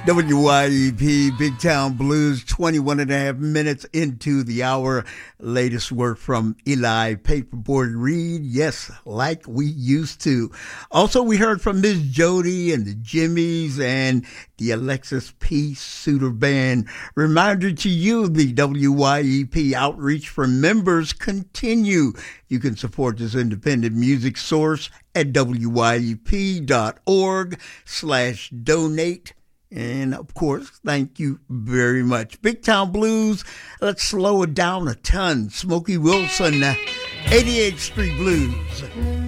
WYEP Big Town Blues, 21 and a half minutes into the hour. Latest work from Eli Paperboard Reed. Yes, like we used to. Also, we heard from Miss Jody and the Jimmies and the Alexis P. Suter Band. Reminder to you, the WYEP outreach for members continue. You can support this independent music source at wyep.org/donate. And, of course, thank you very much. Big Town Blues, let's slow it down a ton. Smokey Wilson, 88th Street Blues.